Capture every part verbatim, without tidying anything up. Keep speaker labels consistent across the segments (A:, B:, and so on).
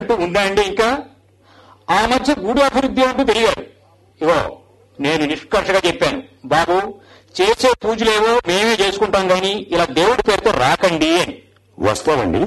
A: ఉందా అండి ఇంకా? ఆ మధ్య గూడి అభివృద్ధి అంటూ తెలియాలి. ఇగో నేను నిష్కర్షగా చెప్పాను, బాబు చేసే పూజలేవో మేమే చేసుకుంటాం గాని ఇలా దేవుడి పేరుతో రాకండి అని.
B: వస్తామండి.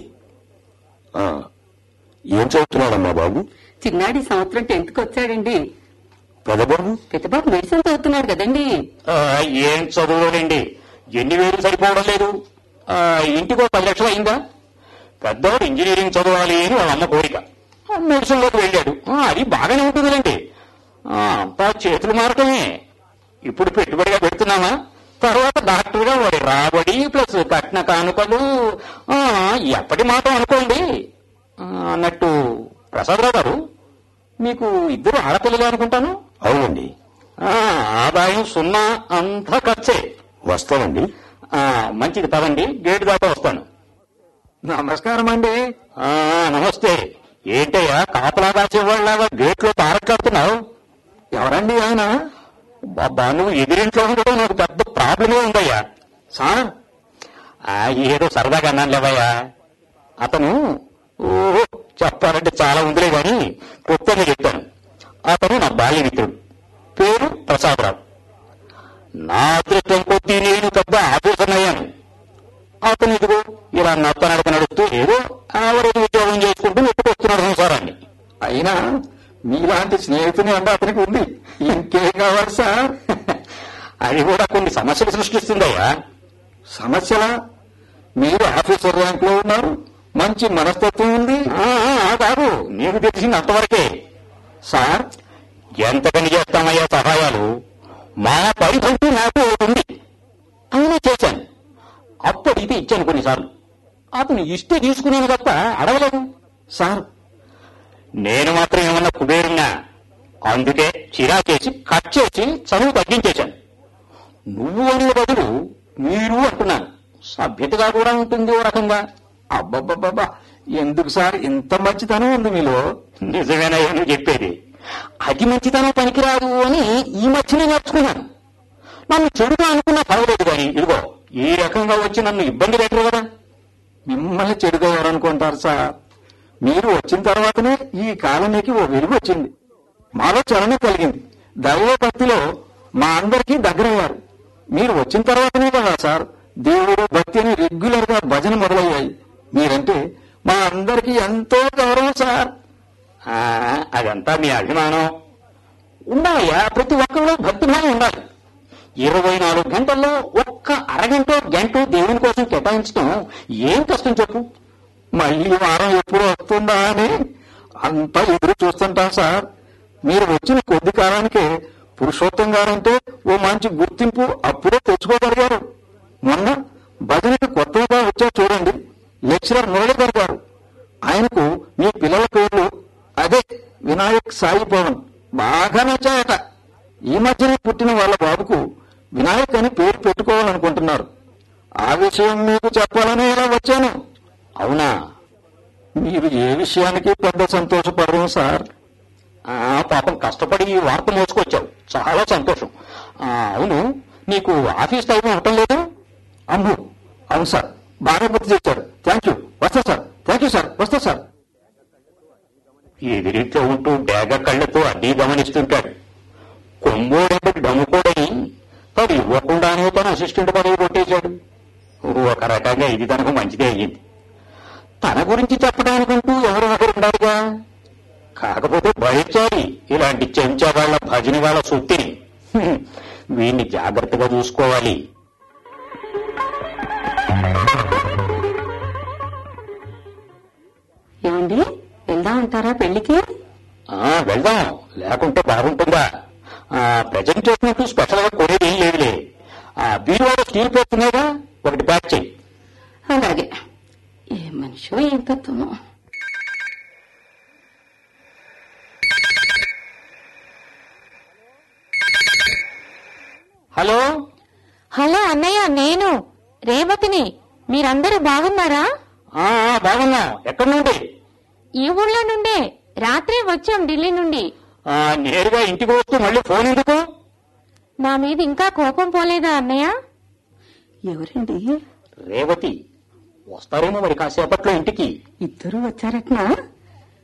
B: ఏం చదువుతున్నాడమ్మా బాబు?
C: చిన్నాడి సంవత్సరం టెన్త్ కి వచ్చాడండి.
B: పెద్దబాబు?
C: పెద్దబాబు మెడిసిన్ చదువుతున్నాడు కదండి.
A: ఏం చదువులేండి, ఎన్ని వేలు సరిపోవడం లేదు. ఇంటికో పది లక్షలు అయిందా? పెద్దవాడు ఇంజనీరింగ్ చదవాలి అని వాళ్ళ అమ్మ కోరిక, మెడిసిన్ లోకి వెళ్ళాడు. అది బాగానే ఉంటుందిలేండి, అంతా చేతులు మారటమే. ఇప్పుడు పెట్టుబడిగా పెడుతున్నామా, తర్వాత డాక్టర్ గా వాడి రాబడి ప్లస్ కట్న కానుకలు, ఎప్పటి మాట అనుకోండి. అన్నట్టు ప్రసాదరావు గారు, మీకు ఇద్దరు ఆడపిల్లలు అనుకుంటాను?
B: అవునండి.
A: ఆదాయం సున్నా, అంతా ఖర్చే.
B: వస్తామండి.
A: మంచిది పదండి, గేటు దాకా వస్తాను.
D: నమస్కారం అండి.
A: నమస్తే. ఏంటయ్యా కాపలా దాచేవాళ్ళలాగా గేట్లో తారకడుతున్నావు?
D: ఎవరండి ఆయన?
A: బాబా, నువ్వు ఎదిరింట్లో ఉండడం నాకు పెద్ద ప్రాబ్లమే ఉందయ్యా.
D: సార్
A: ఏదో సరదాగా అన్నాను లేవయ్యా. అతను ఓహో చెప్పాలంటే చాలా ఉందిలే గాని కొత్తగా చెప్తాను. అతను నా బాల్య మిత్రుడు, పేరు ప్రసాదరావు. నా అదృష్టం కొద్దీ నేను పెద్ద ఆఫీసర్ అయ్యాను. అతను ఇదిగో ఇలా నత్త నడక నడుస్తూ ఏదో ఆవరేజ్ ఉద్యోగం చేసుకుంటూ నెట్టుకొస్తున్నాడు సంసారాన్ని.
D: అయినా మీలాంటి స్నేహితుని అంటే అతనికి ఉంది, ఇంకేం కావాలి సార్?
A: అది కూడా కొన్ని సమస్యలు సృష్టిస్తుందయ్యా.
D: సమస్యలా? మీరు ఆఫీసర్ ర్యాంక్ లో ఉన్నారు, మంచి మనస్తత్వం ఉంది.
A: కాదు, నీకు తెలిసింది అంతవరకే.
D: సార్
A: ఎంతకని చేస్తామయ్యా సహాయాలు? మా పరిధంటూ నాకు ఉంది, అయినా చేశాను. అప్పటికి ఇచ్చాను కొన్నిసార్లు. అతను ఇస్తే తీసుకున్నాను తప్ప అడగలేదు.
D: సార్
A: నేను మాత్రం ఏమన్నా కుబేరున్నా, అందుకే చిరాకేసి కట్ చేసి చదువు తగ్గించేశాను. నువ్వు అనే బదులు మీరు అంటున్నాను. సభ్యతగా కూడా ఉంటుంది ఓ రకంగా.
D: అబ్బబ్బబ్బా, ఎందుకు సార్ ఇంత మంచితనం ఉంది మీలో?
A: నిజమేనా నువ్వు చెప్పేది? అతి మంచితనం పనికిరాదు అని ఈ మధ్యనే నేర్చుకున్నాను. నన్ను చెడుగా అనుకున్నా పర్వాలేదు కానీ ఇదిగో ఈ రకంగా వచ్చి నన్ను ఇబ్బంది పెట్టరు కదా.
D: మిమ్మల్ని చెడుగా ఎవరనుకుంటారు సార్? మీరు వచ్చిన తర్వాతనే ఈ కాలనీకి ఓ వెలుగు వచ్చింది, మాలో చలనం కలిగింది. దైవ భక్తిలో మా అందరికీ దగ్గరయ్యారు. మీరు వచ్చిన తర్వాతనే కదా సార్ దేవుడు భక్తి అని రెగ్యులర్ గా భజన మొదలయ్యాయి. మీరంటే మా అందరికీ ఎంతో గౌరవం సార్.
A: అదంతా మీ అభిమానం. ఉండాలయ్యా, ప్రతి ఒక్కరిలో భక్తిభావం ఉండాలి. ఇరవై నాలుగు గంటల్లో ఒక్క అరగంట గంట దేవుని కోసం కేటాయించడం ఏం కష్టం చెప్పు.
D: మళ్ళీ వారం ఎప్పుడు వస్తుందా అని అంతా ఎదురు చూస్తుంటాం సార్. మీరు వచ్చిన కొద్ది కాలానికే పురుషోత్తం గారంటే ఓ మంచి గుర్తింపు అప్పుడే తెచ్చుకోగలిగారు. మొన్న భజనకి కొత్తగా వచ్చా చూడండి, లెక్చరర్ మురళీధర్ గారు. ఆయనకు మీ పిల్లల పేర్లు అదే వినాయక్ సాయి పవన్ బాగా నచ్చాయట. ఈ మధ్యనే పుట్టిన వాళ్ళ బాబుకు వినాయక్ అని పేరు పెట్టుకోవాలనుకుంటున్నారు. ఆ విషయం మీకు చెప్పాలని ఇలా వచ్చాను.
A: అవునా?
D: మీరు ఏ విషయానికి పెద్ద సంతోషపడరు సార్.
A: పాపం కష్టపడి ఈ వార్త మోసుకొచ్చావు, చాలా సంతోషం. అవును, నీకు ఆఫీస్ టైం అవటం లేదు?
D: అమ్ము అవును సార్, బాగా గుర్తు చేశారు. Thank you. వస్తా సార్. Thank you sir. వస్తా సార్.
A: ఎదిరింట్లో ఉంటూ డేగ కళ్ళతో అడ్డీ గమనిస్తుంటాడు. కొమ్మోడెంబడి డమ్ముకోడని తను ఇవ్వకుండానే తన అసిస్టెంట్ పదవి కొట్టేశాడు. ఒక రకంగా ఇది తనకు మంచిదే అయ్యింది. తన గురించి చెప్పడానికంటూ ఎవరు ఒకరు ఉండాలిగా. కాకపోతే భరించాలి ఇలాంటి చెంచా వాళ్ళ భజన వాళ్ళ సొత్తిని. వీడిని జాగ్రత్తగా చూసుకోవాలి.
C: ఏమండి, వెళ్దాం అంటారా పెళ్లికి?
A: వెళ్దాం, లేకుంటే బాగుంటుందా? ప్రజెంట్ చేసినట్టు స్పెషల్ గా కొనేది ఏం లేదులే. బీరువాలో స్టీల్ ప్లేట్ ఉన్నాయిగా, ఒకటి ప్యాక్ చేయి.
C: అలాగే. ఏ మనిషో ఏం తత్వమో.
A: హలో
E: హలో అన్నయ్య, నేను రేవతిని. మీరందరూ బాగున్నారా?
A: బాగున్నాం. ఎక్కడి నుండి?
E: ఈ ఊళ్ళో నుండే. రాత్రే వచ్చాం ఢిల్లీ నుండి.
A: నేరుగా ఇంటికి వస్తూ మళ్ళీ ఫోన్ ఎందుకు?
E: నా మీద ఇంకా కోపం పోలేదా అన్నయ్య?
C: ఎవరండి?
A: రేవతి. వస్తారేమో మరి కాసేపట్లో ఇంటికి.
C: ఇద్దరు వచ్చారట్నా?